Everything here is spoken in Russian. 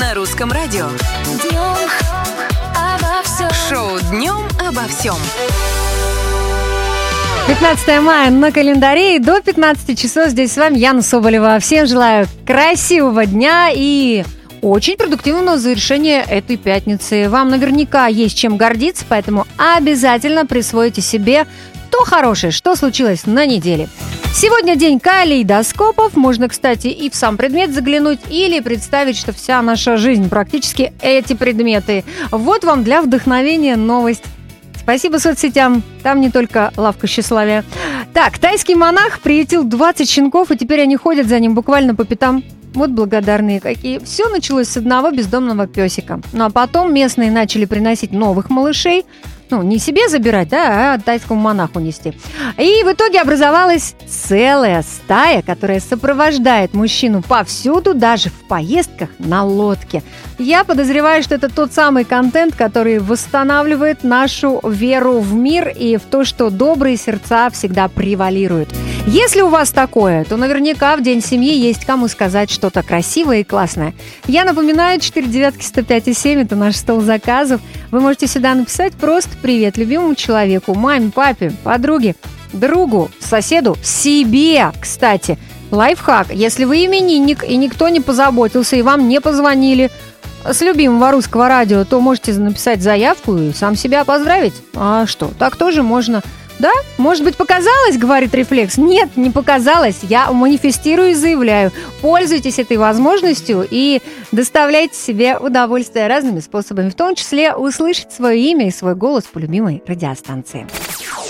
на Русском радио. Днем обо всем. Шоу «Днем обо всем». 15 мая на календаре, и до 15 часов здесь с вами Яна Соболева. Всем желаю красивого дня и очень продуктивного завершения этой пятницы. Вам наверняка есть чем гордиться, поэтому обязательно присвойте себе то хорошее, что случилось на неделе. Сегодня день калейдоскопов. Можно, кстати, и в сам предмет заглянуть или представить, что вся наша жизнь практически эти предметы. Вот вам для вдохновения новость. Спасибо соцсетям, там не только лавка тщеславия. Так, тайский монах приютил 20 щенков, и теперь они ходят за ним буквально по пятам. Вот благодарные какие. Все началось с одного бездомного песика. Ну а потом местные начали приносить новых малышей. Ну, не себе забирать, а тайскому монаху нести. И в итоге образовалась целая стая, которая сопровождает мужчину повсюду, даже в поездках на лодке. Я подозреваю, что это тот самый контент, который восстанавливает нашу веру в мир и в то, что добрые сердца всегда превалируют. Если у вас такое, то наверняка в День семьи есть кому сказать что-то красивое и классное. Я напоминаю, 495,7 – это наш стол заказов. Вы можете сюда написать просто «Привет любимому человеку», маме, папе, подруге, другу, соседу, себе, кстати. Лайфхак. Если вы именинник и никто не позаботился и вам не позвонили с любимого русского радио, то можете написать заявку и сам себя поздравить. А что, так тоже можно. Да? Может быть, показалось, говорит рефлекс? Нет, не показалось. Я манифестирую и заявляю. Пользуйтесь этой возможностью и доставляйте себе удовольствие разными способами, в том числе услышать свое имя и свой голос по любимой радиостанции.